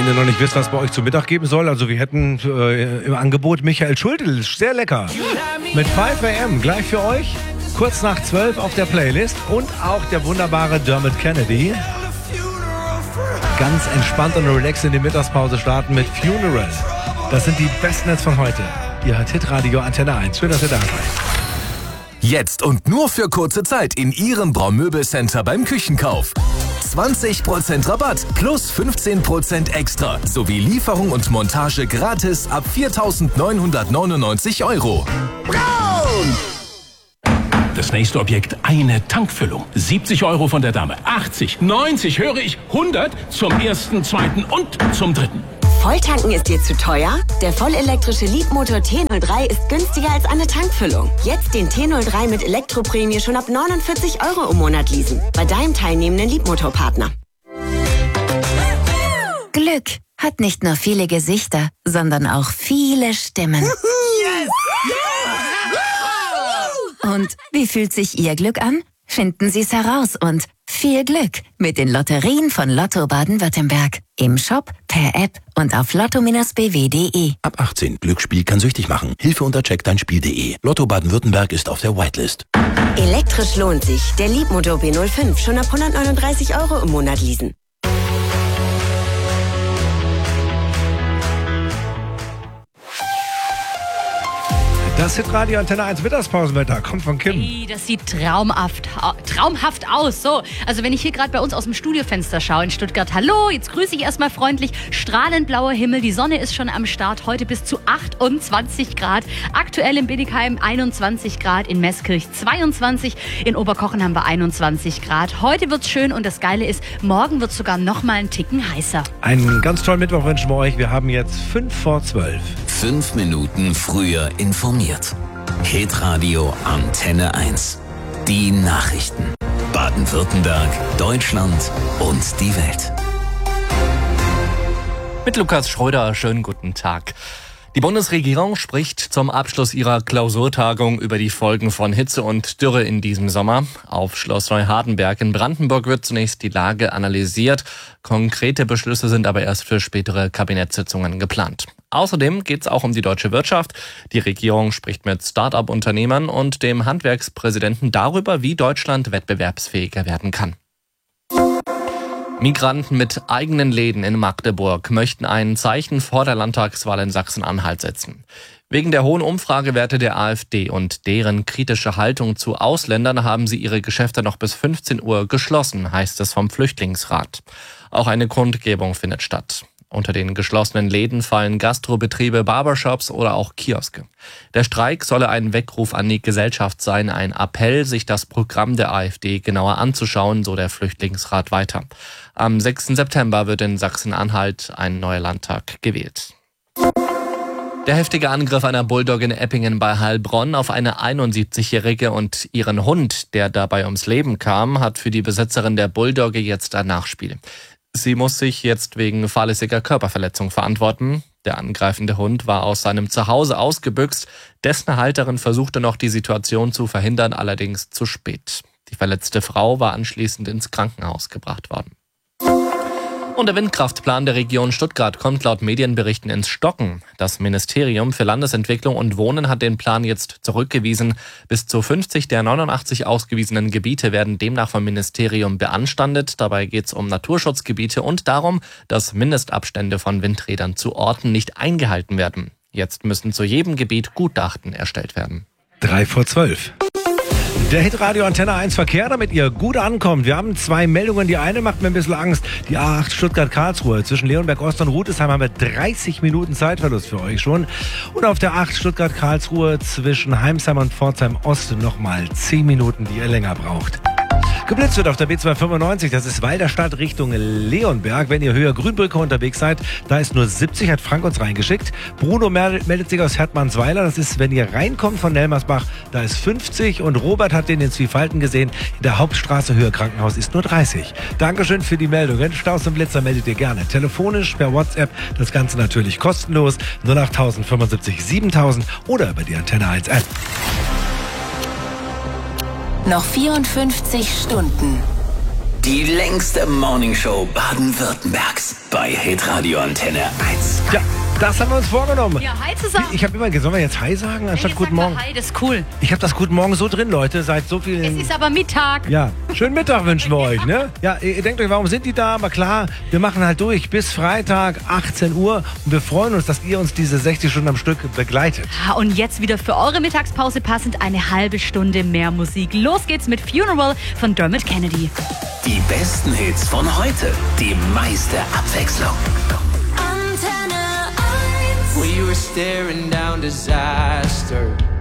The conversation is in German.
Wenn ihr noch nicht wisst, was bei euch zu Mittag geben soll, also wir hätten im Angebot Michael Schulte, sehr lecker. Mit 5 AM gleich für euch, kurz nach 12 auf der Playlist und auch der wunderbare Dermot Kennedy. Ganz entspannt und relaxed in die Mittagspause starten mit Funeral. Das sind die besten Hits von heute. Ihr hört Hitradio Antenne 1. Schön, dass ihr da seid. Jetzt und nur für kurze Zeit in Ihrem Braumöbelcenter beim Küchenkauf. 20% Rabatt plus 15% extra sowie Lieferung und Montage gratis ab 4.999 €. Braun! Das nächste Objekt, eine Tankfüllung. 70 € von der Dame, 80, 90, höre ich, 100 zum ersten, zweiten und zum dritten. Volltanken ist dir zu teuer? Der vollelektrische Leapmotor T03 ist günstiger als eine Tankfüllung. Jetzt den T03 mit Elektroprämie schon ab 49 € im Monat leasen. Bei deinem teilnehmenden Leapmotor-Partner. Glück hat nicht nur viele Gesichter, sondern auch viele Stimmen. Yes! Und wie fühlt sich Ihr Glück an? Finden Sie es heraus und viel Glück mit den Lotterien von Lotto Baden-Württemberg. Im Shop, per App und auf lotto-bw.de. Ab 18. Glücksspiel kann süchtig machen. Hilfe unter checkdeinspiel.de. Lotto Baden-Württemberg ist auf der Whitelist. Elektrisch lohnt sich. Der Leapmotor B05 schon ab 139 € im Monat leasen. Das Hitradio Antenne 1 Mittagspausenwetter kommt von Kim. Hey, das sieht traumhaft aus. So, also wenn ich hier gerade bei uns aus dem Studiofenster schaue in Stuttgart, hallo, jetzt grüße ich erstmal freundlich. Strahlend blauer Himmel, die Sonne ist schon am Start. Heute bis zu 28 Grad. Aktuell in Bietigheim 21 Grad, in Meßkirch 22. In Oberkochen haben wir 21 Grad. Heute wird's schön und das Geile ist, morgen wird's sogar noch mal einen Ticken heißer. Einen ganz tollen Mittwoch wünschen wir euch. Wir haben jetzt 5 vor 12. 5 Minuten früher informiert. Hitradio Antenne 1. Die Nachrichten. Baden-Württemberg, Deutschland und die Welt. Mit Lukas Schröder, schönen guten Tag. Die Bundesregierung spricht zum Abschluss ihrer Klausurtagung über die Folgen von Hitze und Dürre in diesem Sommer. Auf Schloss Neuhardenberg in Brandenburg wird zunächst die Lage analysiert. Konkrete Beschlüsse sind aber erst für spätere Kabinettssitzungen geplant. Außerdem geht es auch um die deutsche Wirtschaft. Die Regierung spricht mit Start-up-Unternehmern und dem Handwerkspräsidenten darüber, wie Deutschland wettbewerbsfähiger werden kann. Migranten mit eigenen Läden in Magdeburg möchten ein Zeichen vor der Landtagswahl in Sachsen-Anhalt setzen. Wegen der hohen Umfragewerte der AfD und deren kritische Haltung zu Ausländern haben sie ihre Geschäfte noch bis 15 Uhr geschlossen, heißt es vom Flüchtlingsrat. Auch eine Kundgebung findet statt. Unter den geschlossenen Läden fallen Gastrobetriebe, Barbershops oder auch Kioske. Der Streik solle ein Weckruf an die Gesellschaft sein, ein Appell, sich das Programm der AfD genauer anzuschauen, so der Flüchtlingsrat weiter. Am 6. September wird in Sachsen-Anhalt ein neuer Landtag gewählt. Der heftige Angriff einer Bulldogge in Eppingen bei Heilbronn auf eine 71-Jährige und ihren Hund, der dabei ums Leben kam, hat für die Besitzerin der Bulldogge jetzt ein Nachspiel. Sie muss sich jetzt wegen fahrlässiger Körperverletzung verantworten. Der angreifende Hund war aus seinem Zuhause ausgebüxt. Dessen Halterin versuchte noch, die Situation zu verhindern, allerdings zu spät. Die verletzte Frau war anschließend ins Krankenhaus gebracht worden. Und der Windkraftplan der Region Stuttgart kommt laut Medienberichten ins Stocken. Das Ministerium für Landesentwicklung und Wohnen hat den Plan jetzt zurückgewiesen. Bis zu 50 der 89 ausgewiesenen Gebiete werden demnach vom Ministerium beanstandet. Dabei geht es um Naturschutzgebiete und darum, dass Mindestabstände von Windrädern zu Orten nicht eingehalten werden. Jetzt müssen zu jedem Gebiet Gutachten erstellt werden. 3 vor 12. Der Hitradio Antenne 1 Verkehr, damit ihr gut ankommt. Wir haben 2 Meldungen. Die eine macht mir ein bisschen Angst. Die A8 Stuttgart-Karlsruhe. Zwischen Leonberg Ost und Rudesheim haben wir 30 Minuten Zeitverlust für euch schon. Und auf der 8 Stuttgart-Karlsruhe zwischen Heimsheim und Pforzheim Ost nochmal 10 Minuten, die ihr länger braucht. Geblitzt wird auf der B295, das ist Walderstadt Richtung Leonberg. Wenn ihr höher Grünbrücke unterwegs seid, da ist nur 70, hat Frank uns reingeschickt. Bruno meldet sich aus Hertmannsweiler, das ist, wenn ihr reinkommt von Nelmersbach, da ist 50. Und Robert hat den in Zwiefalten gesehen, in der Hauptstraße Höhe Krankenhaus ist nur 30. Dankeschön für die Meldungen. Staus und Blitzer meldet ihr gerne. Telefonisch, per WhatsApp, das Ganze natürlich kostenlos. 08000 75 7000 oder über die Antenne 1 App. Noch 54 Stunden. Die längste Morningshow Baden-Württembergs bei Hitradio Antenne 1. Ja, das haben wir uns vorgenommen. Ja, hi zusammen. Ich habe immer gesagt, sollen wir jetzt Hi sagen anstatt Guten Morgen? Hi, das ist cool. Ich habe das Guten Morgen so drin, Leute, seit so vielen... Es ist aber Mittag. Ja, schönen Mittag wünschen wir euch, ne? Ja, ihr denkt euch, warum sind die da? Aber klar, wir machen halt durch bis Freitag, 18 Uhr. Und wir freuen uns, dass ihr uns diese 60 Stunden am Stück begleitet. Und jetzt wieder für eure Mittagspause passend eine halbe Stunde mehr Musik. Los geht's mit Funeral von Dermot Kennedy. Die besten Hits von heute, die meiste Abwechslung. We were staring down disaster.